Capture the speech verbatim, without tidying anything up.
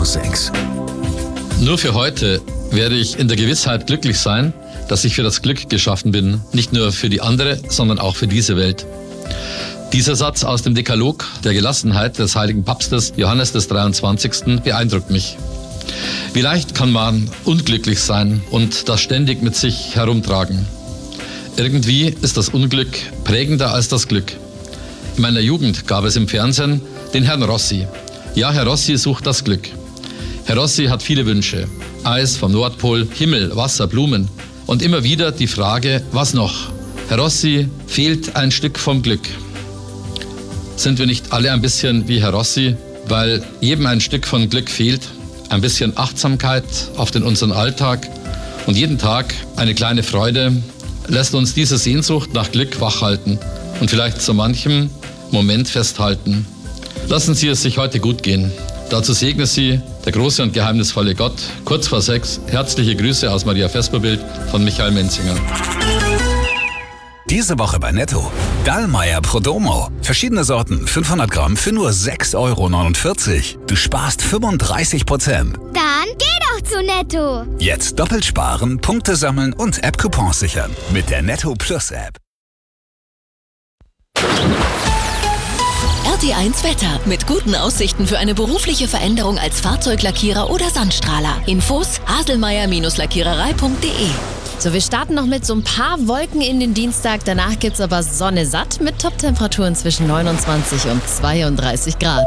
sechs. Nur für heute werde ich in der Gewissheit glücklich sein, dass ich für das Glück geschaffen bin. Nicht nur für die andere, sondern auch für diese Welt. Dieser Satz aus dem Dekalog der Gelassenheit des heiligen Papstes Johannes des dreiundzwanzigsten beeindruckt mich. Wie leicht kann man unglücklich sein und das ständig mit sich herumtragen. Irgendwie ist das Unglück prägender als das Glück. In meiner Jugend gab es im Fernsehen den Herrn Rossi. Ja, Herr Rossi sucht das Glück. Herr Rossi hat viele Wünsche. Eis vom Nordpol, Himmel, Wasser, Blumen. Und immer wieder die Frage, was noch? Herr Rossi, fehlt ein Stück vom Glück. Sind wir nicht alle ein bisschen wie Herr Rossi, weil jedem ein Stück von Glück fehlt? Ein bisschen Achtsamkeit auf den unseren Alltag und jeden Tag eine kleine Freude lässt uns diese Sehnsucht nach Glück wachhalten und vielleicht zu manchem Moment festhalten. Lassen Sie es sich heute gut gehen. Dazu segne Sie der große und geheimnisvolle Gott. Kurz vor sechs, herzliche Grüße aus Maria Vesperbild von Michael Menzinger. Diese Woche bei Netto. Dallmayr Prodomo. Verschiedene Sorten, fünfhundert Gramm für nur sechs Euro neunundvierzig. Du sparst fünfunddreißig Prozent. Dann geh doch zu Netto. Jetzt doppelt sparen, Punkte sammeln und App-Coupons sichern. Mit der Netto Plus App. R T eins Wetter. Mit guten Aussichten für eine berufliche Veränderung als Fahrzeuglackierer oder Sandstrahler. Infos haselmeier Lackiererei punkt de. So, wir starten noch mit so ein paar Wolken in den Dienstag. Danach gibt's aber Sonne satt mit Top-Temperaturen zwischen neunundzwanzig und zweiunddreißig Grad.